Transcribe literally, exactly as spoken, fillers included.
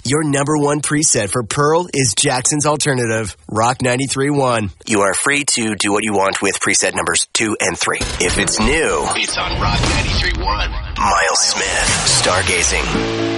Your number one preset for Pearl is Jackson's Alternative, Rock ninety-three point one. You are free to do what you want with preset numbers two and three. If it's new, it's on Rock ninety-three point one. Miles Smith, Stargazing.